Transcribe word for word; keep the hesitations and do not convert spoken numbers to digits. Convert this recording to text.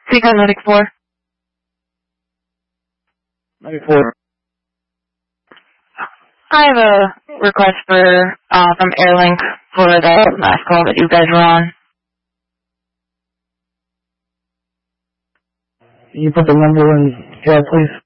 Seeker ninety-four. ninety-four. I have a request for, uh, from Airlink for the last call that you guys were on. Can you put the number in here, please?